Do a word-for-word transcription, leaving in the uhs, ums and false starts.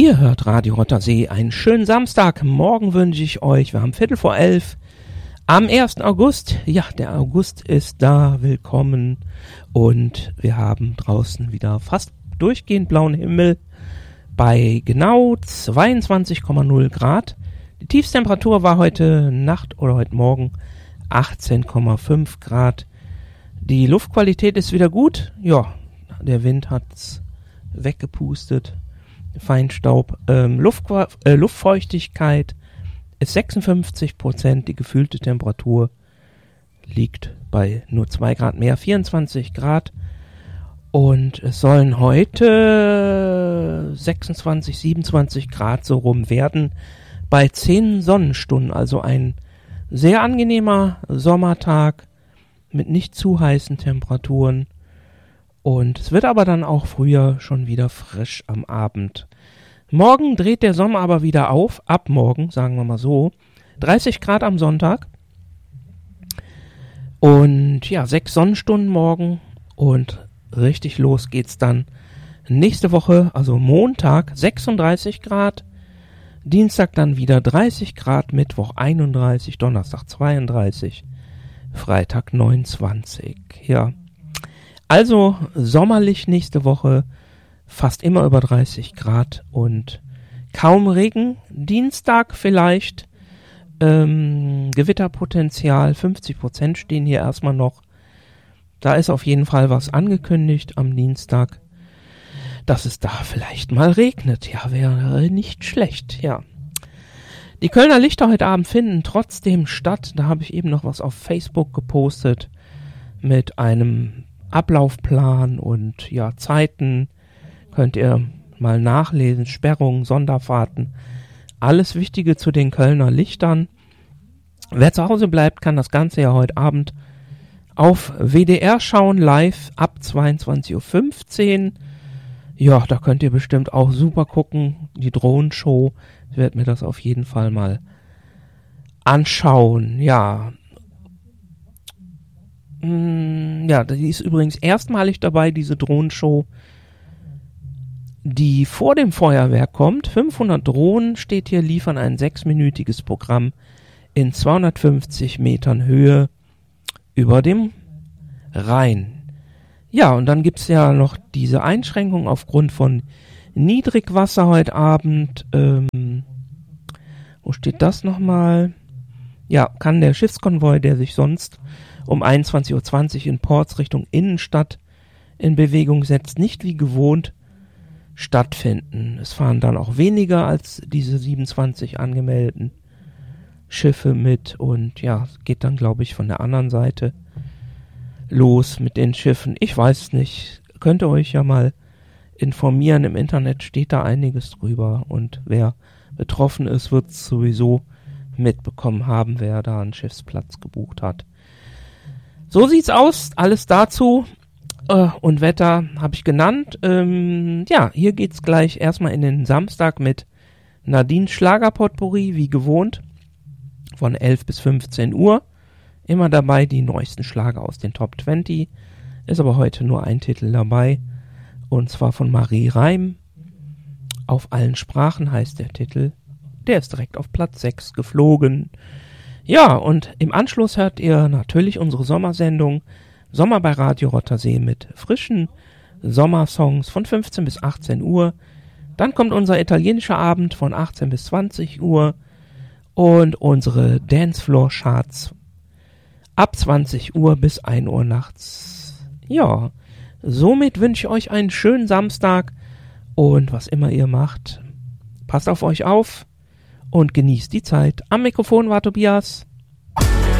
Ihr hört Radio Rottersee, einen schönen Samstag. Morgen wünsche ich euch, wir haben Viertel vor elf, am ersten August. Ja, der August ist da, willkommen. Und wir haben draußen wieder fast durchgehend blauen Himmel bei genau zweiundzwanzig Komma null Grad. Die Tiefstemperatur war heute Nacht oder heute Morgen achtzehn Komma fünf Grad. Die Luftqualität ist wieder gut. Ja, der Wind hat's weggepustet. Feinstaub. Ähm, Luftqu- äh, Luftfeuchtigkeit ist sechsundfünfzig Prozent. Die gefühlte Temperatur liegt bei nur zwei Grad mehr, vierundzwanzig Grad. Und es sollen heute sechsundzwanzig, siebenundzwanzig Grad so rum werden bei zehn Sonnenstunden. Also ein sehr angenehmer Sommertag mit nicht zu heißen Temperaturen. Und es wird aber dann auch früher schon wieder frisch am Abend. Morgen dreht der Sommer aber wieder auf. Ab morgen, sagen wir mal so. dreißig Grad am Sonntag. Und ja, sechs Sonnenstunden morgen. Und richtig los geht's dann nächste Woche, also Montag, sechsunddreißig Grad. Dienstag dann wieder dreißig Grad. Mittwoch einunddreißig. Donnerstag zweiunddreißig. Freitag neunundzwanzig. Ja. Also sommerlich nächste Woche, fast immer über dreißig Grad und kaum Regen. Dienstag vielleicht, ähm, Gewitterpotenzial, fünfzig Prozent stehen hier erstmal noch. Da ist auf jeden Fall was angekündigt am Dienstag, dass es da vielleicht mal regnet. Ja, wäre nicht schlecht, ja. Die Kölner Lichter heute Abend finden trotzdem statt. Da habe ich eben noch was auf Facebook gepostet mit einem Ablaufplan und ja, Zeiten könnt ihr mal nachlesen, Sperrungen, Sonderfahrten, alles Wichtige zu den Kölner Lichtern. Wer zu Hause bleibt, kann das Ganze ja heute Abend auf W D R schauen, live ab zweiundzwanzig Uhr fünfzehn. Ja, da könnt ihr bestimmt auch super gucken, die Drohnenshow. Ich werde mir das auf jeden Fall mal anschauen, ja. Ja, die ist übrigens erstmalig dabei, diese Drohnenshow, die vor dem Feuerwerk kommt. fünfhundert Drohnen, steht hier, liefern ein sechsminütiges Programm in zweihundertfünfzig Metern Höhe über dem Rhein. Ja, und dann gibt's ja noch diese Einschränkung aufgrund von Niedrigwasser heute Abend. Ähm, wo steht das nochmal? Ja, kann der Schiffskonvoi, der sich sonst um einundzwanzig Uhr zwanzig in Ports Richtung Innenstadt in Bewegung setzt, nicht wie gewohnt stattfinden. Es fahren dann auch weniger als diese siebenundzwanzig angemeldeten Schiffe mit und ja, geht dann, glaube ich, von der anderen Seite los mit den Schiffen. Ich weiß es nicht. Könnt ihr euch ja mal informieren. Im Internet steht da einiges drüber und wer betroffen ist, wird es sowieso mitbekommen haben, wer da einen Schiffsplatz gebucht hat. So sieht's aus, alles dazu. Äh, und Wetter habe ich genannt. Ähm, ja, hier geht's gleich erstmal in den Samstag mit Nadines Schlagerpotpourri, wie gewohnt, von elf bis fünfzehn Uhr. Immer dabei die neuesten Schlager aus den Top zwanzig. Ist aber heute nur ein Titel dabei. Und zwar von Marie Reim. Auf allen Sprachen heißt der Titel. Der ist direkt auf Platz sechs geflogen. Ja, und im Anschluss hört ihr natürlich unsere Sommersendung Sommer bei Radio Rottersee mit frischen Sommersongs von fünfzehn bis achtzehn Uhr. Dann kommt unser italienischer Abend von achtzehn bis zwanzig Uhr und unsere Dancefloor-Charts ab zwanzig Uhr bis ein Uhr nachts. Ja, somit wünsche ich euch einen schönen Samstag und was immer ihr macht, passt auf euch auf und genießt die Zeit. Am Mikrofon war Tobias.